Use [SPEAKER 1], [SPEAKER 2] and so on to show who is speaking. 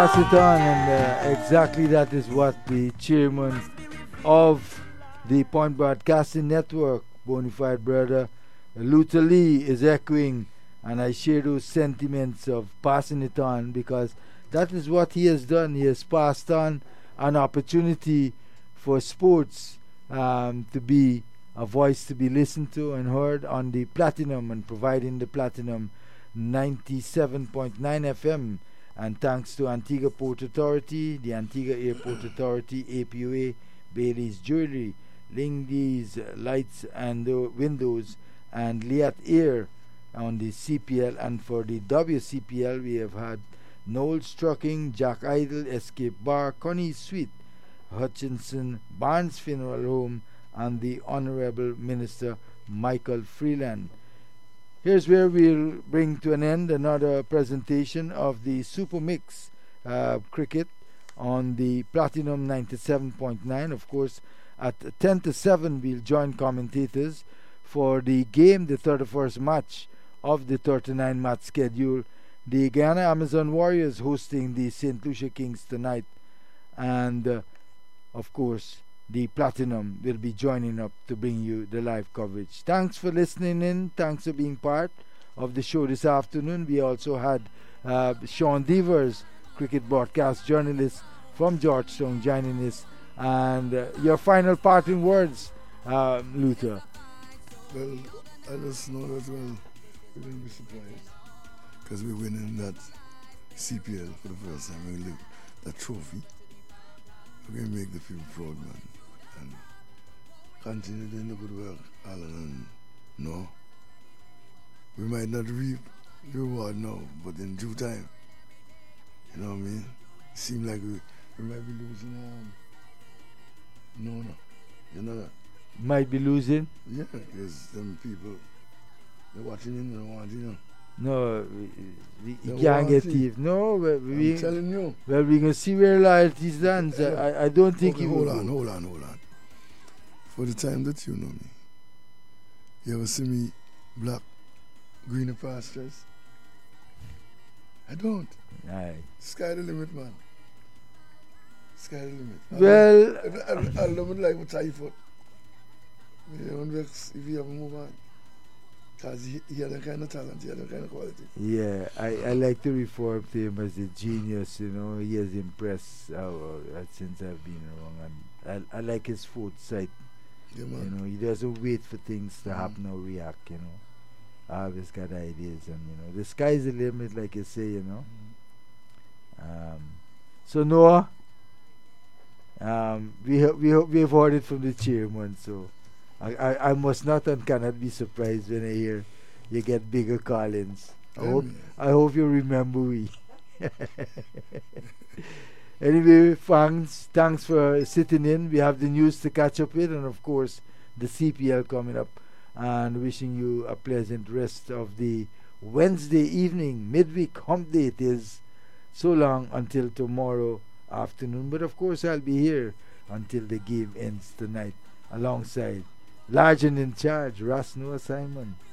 [SPEAKER 1] Pass it on, and exactly that is what the chairman of the Point Broadcasting Network, Bonafide Brother Luther Lee, is echoing, and I share those sentiments of passing it on because that is what he has done. He has passed on an opportunity for sports to be a voice to be listened to and heard on the Platinum, and providing the Platinum 97.9 FM. And thanks to Antigua Port Authority, the Antigua Airport Authority, APOA, Bailey's Jewelry, Lindy's Lights and Windows, and Liat Air on the CPL. And for the WCPL, we have had Knowles Trucking, Jack Idle, Escape Bar, Connie's Suite, Hutchinson, Barnes Funeral Home, and the Honorable Minister Michael Freeland. Here's where we'll bring to an end another presentation of the Super Mix cricket on the Platinum 97.9. Of course, at 10 to 7, we'll join commentators for the game, the 31st match of the 39 match schedule. The Guyana Amazon Warriors hosting the St. Lucia Kings tonight. And, of course, the Platinum will be joining up to bring you the live coverage. Thanks for listening in. Thanks for being part of the show this afternoon. We also had Sean Devers, cricket broadcast journalist from Georgetown, joining us. And your final parting words, Luther.
[SPEAKER 2] Well, I just know that, we didn't be surprised because we're winning that CPL for the first time. We live that trophy. We're going to make the people proud, man. And continue doing the good work, Alan. And no, we might not reap the reward now, but in due time, you know what I mean? Seem like we might be losing. No, you know that.
[SPEAKER 1] Might be losing?
[SPEAKER 2] Yeah, because them people, they're watching you, they want you.
[SPEAKER 1] No, you can't get thief. No,
[SPEAKER 2] I'm telling you.
[SPEAKER 1] Well, we're going to see where loyalty stands. I don't think
[SPEAKER 2] okay,
[SPEAKER 1] you
[SPEAKER 2] hold
[SPEAKER 1] will.
[SPEAKER 2] on. For the time that you know me, you ever see me black, greener pastures? I don't.
[SPEAKER 1] Aye.
[SPEAKER 2] Sky the limit, man. Sky the limit.
[SPEAKER 1] Well,
[SPEAKER 2] I love it like with Typhoid. You don't vex if you ever move on. Because he had a kind of talent, he had a kind of quality.
[SPEAKER 1] Yeah, I like to refer to him as a genius, you know. He has impressed since I've been around. And I like his foresight.
[SPEAKER 2] Yeah, man.
[SPEAKER 1] You know, he doesn't wait for things to happen or react, you know. Always got ideas, and, you know, the sky's the limit, like you say, you know. So, Noah, we've heard it from the chairman, so I must not and cannot be surprised when I hear you get bigger call-ins. I hope you remember we. Anyway, thanks for sitting in. We have the news to catch up with, and of course the CPL coming up. And wishing you a pleasant rest of the Wednesday evening, midweek hump day it is. So long until tomorrow afternoon. But of course I'll be here until the game ends tonight, alongside Large and in Charge, Ras Noah Simon.